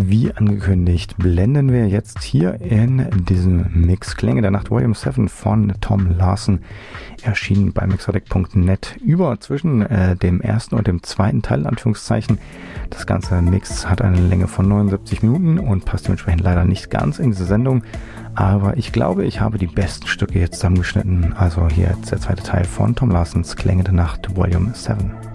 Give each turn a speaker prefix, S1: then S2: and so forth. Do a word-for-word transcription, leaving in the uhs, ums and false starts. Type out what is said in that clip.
S1: Wie angekündigt, blenden wir jetzt hier in diesem Mix Klänge der Nacht Volume sieben von Tom Larsen, erschienen bei mixodec punkt net, über zwischen äh, dem ersten und dem zweiten Teil, in Anführungszeichen. Das ganze Mix hat eine Länge von neunundsiebzig Minuten und passt dementsprechend leider nicht ganz in diese Sendung. Aber ich glaube, ich habe die besten Stücke jetzt zusammengeschnitten. Also hier jetzt der zweite Teil von Tom Larsens Klänge der Nacht Volume sieben.